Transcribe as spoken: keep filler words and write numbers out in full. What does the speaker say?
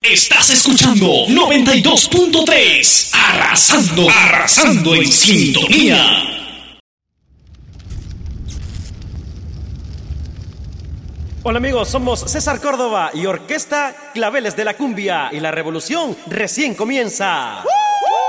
Estás escuchando noventa y dos punto tres, arrasando, arrasando en sintonía. Hola amigos, somos César Córdoba y Orquesta Claveles de la Cumbia y la revolución recién comienza. ¡Uh!